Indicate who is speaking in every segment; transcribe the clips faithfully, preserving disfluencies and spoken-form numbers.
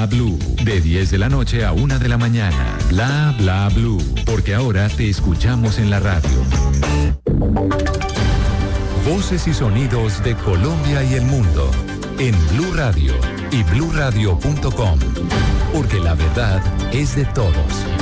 Speaker 1: Bla Blue. De diez de la noche a una de la mañana. Bla Bla Blue. Porque ahora te escuchamos en la radio. Voces y sonidos de Colombia y el mundo. En Blue Radio y blue radio punto com. Porque la verdad es de todos.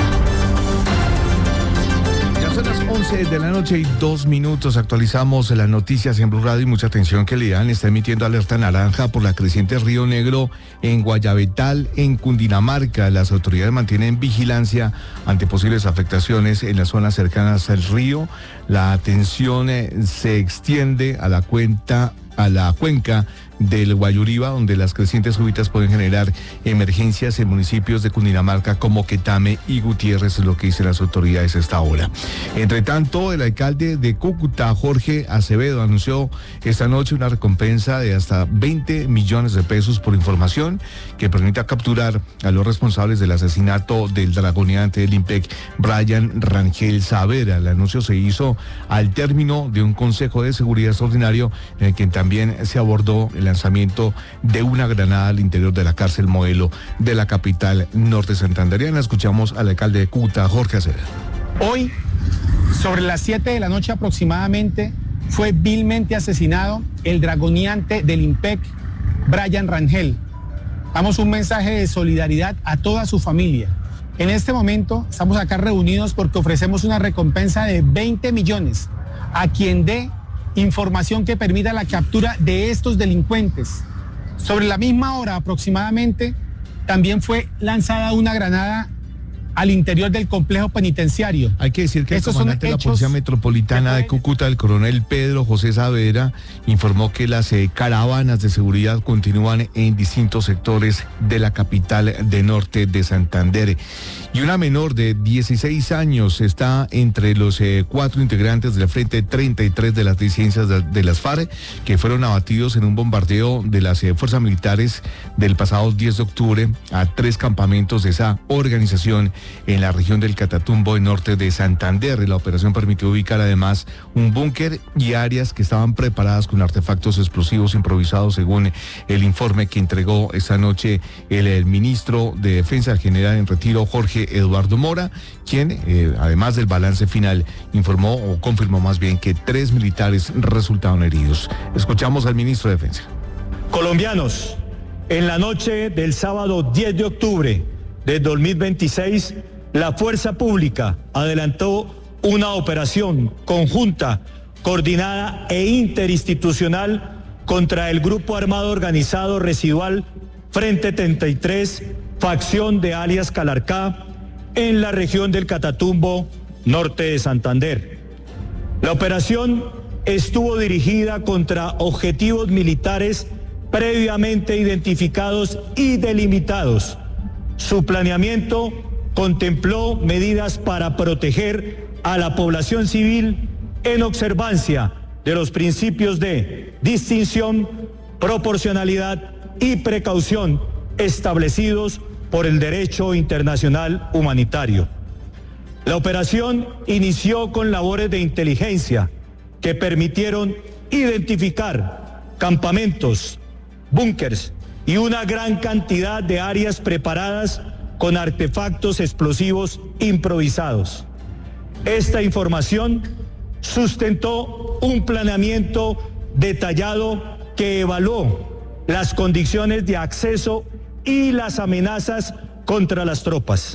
Speaker 2: Son las once de la noche y dos minutos. Actualizamos las noticias en Blue Radio y mucha atención que le dan. Está emitiendo alerta naranja por la creciente Río Negro en Guayabetal, en Cundinamarca. Las autoridades mantienen vigilancia ante posibles afectaciones en las zonas cercanas al río. La atención eh, se extiende a la cuenta, a la cuenca del Guayuriba, donde las crecientes súbitas pueden generar emergencias en municipios de Cundinamarca como Quetame y Gutiérrez, es lo que dicen las autoridades a esta hora. Entre tanto, el alcalde de Cúcuta, Jorge Acevedo, anunció esta noche una recompensa de hasta veinte millones de pesos por información que permita capturar a los responsables del asesinato del dragoneante del IMPEC, Brian Rangel Saavedra. El anuncio se hizo al término de un consejo de seguridad extraordinario en el que también se abordó el lanzamiento de una granada al interior de la cárcel modelo de la capital norte santandereana. Escuchamos al alcalde de Cúcuta, Jorge Acevedo.
Speaker 3: Hoy, sobre las siete de la noche aproximadamente, fue vilmente asesinado el dragoneante del IMPEC, Brian Rangel. Damos un mensaje de solidaridad a toda su familia. En este momento estamos acá reunidos porque ofrecemos una recompensa de veinte millones a quien dé información que permita la captura de estos delincuentes. Sobre la misma hora aproximadamente, también fue lanzada una granada al interior del complejo penitenciario.
Speaker 2: Hay que decir que el comandante de la Policía Metropolitana de Cúcuta, el coronel Pedro José Saavedra, informó que las eh, caravanas de seguridad continúan en distintos sectores de la capital de norte de Santander. Y una menor de dieciséis años está entre los eh, cuatro integrantes del Frente treinta y tres de las disidencias de, de las FARC, que fueron abatidos en un bombardeo de las eh, fuerzas militares del pasado diez de octubre a tres campamentos de esa organización en la región del Catatumbo, en norte de Santander. La operación permitió ubicar además un búnker y áreas que estaban preparadas con artefactos explosivos improvisados, según el informe que entregó esta noche el, el ministro de Defensa, el general en retiro, Jorge Eduardo Mora, quien, eh, además del balance final, informó o confirmó más bien que tres militares resultaron heridos. Escuchamos al ministro de Defensa.
Speaker 4: Colombianos, en la noche del sábado diez de octubre de dos mil veintiséis, la Fuerza Pública adelantó una operación conjunta, coordinada e interinstitucional contra el Grupo Armado Organizado Residual Frente treinta y tres, facción de alias Calarcá, en la región del Catatumbo, norte de Santander. La operación estuvo dirigida contra objetivos militares previamente identificados y delimitados. Su planeamiento contempló medidas para proteger a la población civil en observancia de los principios de distinción, proporcionalidad y precaución establecidos por el derecho internacional humanitario. La operación inició con labores de inteligencia que permitieron identificar campamentos, búnkers y una gran cantidad de áreas preparadas con artefactos explosivos improvisados. Esta información sustentó un planeamiento detallado que evaluó las condiciones de acceso y las amenazas contra las tropas.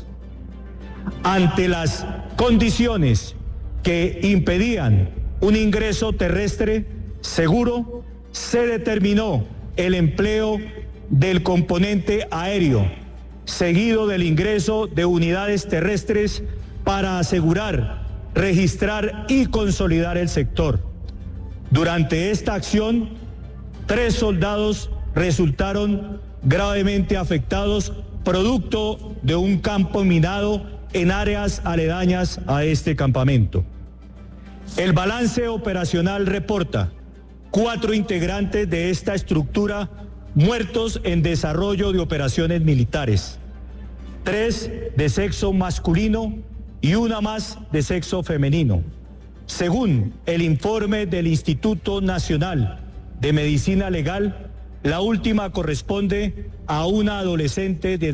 Speaker 4: Ante las condiciones que impedían un ingreso terrestre seguro, se determinó el empleo del componente aéreo, seguido del ingreso de unidades terrestres para asegurar, registrar y consolidar el sector. Durante esta acción, tres soldados resultaron gravemente afectados producto de un campo minado en áreas aledañas a este campamento. El balance operacional reporta cuatro integrantes de esta estructura muertos en desarrollo de operaciones militares, tres de sexo masculino y una más de sexo femenino. Según el informe del Instituto Nacional de Medicina Legal, la última corresponde a una adolescente de